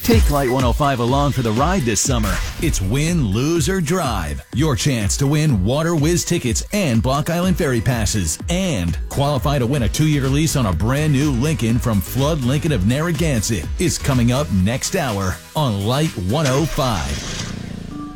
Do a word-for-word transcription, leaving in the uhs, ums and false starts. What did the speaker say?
Take Light one oh five along for the ride this summer. It's win, lose, or drive. Your chance to win Water Whiz tickets and Block Island Ferry passes. And qualify to win a two-year lease on a brand new Lincoln from Flood Lincoln of Narragansett is coming up next hour on Light one oh five.